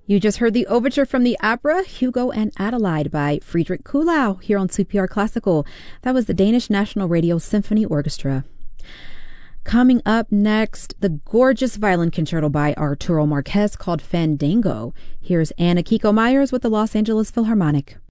You just heard the overture from the opera Hugo and Adelaide by Friedrich Kuhlau here on CPR Classical. That was the Danish National Radio Symphony Orchestra. Coming up next, the gorgeous violin concerto by Arturo Marquez called Fandango. Here's Anna Kiko Myers with the Los Angeles Philharmonic.